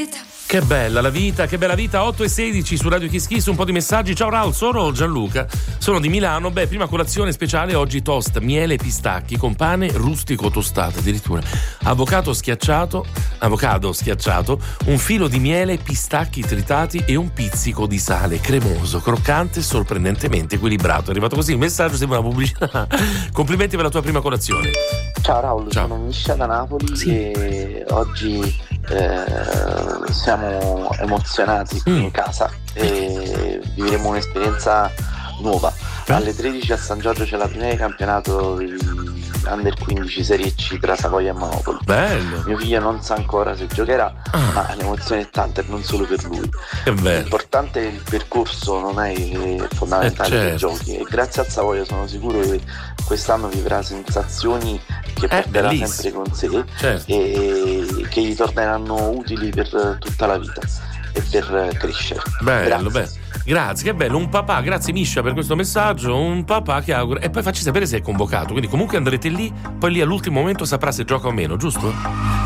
vita. Che bella vita, 8:16 su Radio Kiss Kiss, un po' di messaggi. Ciao Raul, sono Gianluca, sono di Milano. Prima colazione speciale oggi toast, miele e pistacchi con pane rustico tostato, addirittura avocado schiacciato, un filo di miele, pistacchi tritati e un pizzico di sale, cremoso, croccante e sorprendentemente equilibrato. È arrivato così il messaggio, sembra una pubblicità. Complimenti per la tua prima colazione. Ciao Raul, Ciao. sono Miscia da Napoli Sì. e oggi siamo emozionati in casa e vivremo un'esperienza nuova. Alle 13 a San Giorgio c'è la finale di campionato di Under 15 Serie C tra Savoia e Monopoli. Bello. Mio figlio non sa ancora se giocherà, ma l'emozione è tanta e non solo per lui. Che bello. L'importante è il percorso, non è fondamentale i certo. giochi. E grazie al Savoia sono sicuro che quest'anno vivrà sensazioni che porterà bellissimo. sempre con sé, Certo. e che gli torneranno utili per tutta la vita e per crescere. Bello, Grazie. Grazie, che bello, un papà, grazie Miscia per questo messaggio, un papà che augura, e poi facci sapere se è convocato, quindi comunque andrete lì, poi lì all'ultimo momento saprà se gioca o meno, giusto?